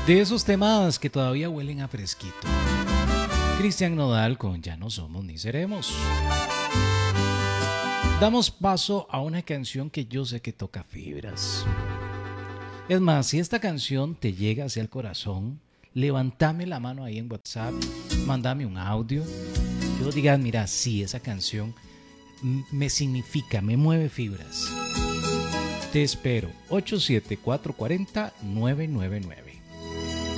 De esos temas que todavía huelen a fresquito. Cristian Nodal con Ya no somos ni seremos. Damos paso a una canción que yo sé que toca fibras. Es más, si esta canción te llega hacia el corazón, levántame la mano ahí en WhatsApp, mándame un audio. Yo diga, mira, sí, esa canción me significa, me mueve fibras. Te espero, 87440-999.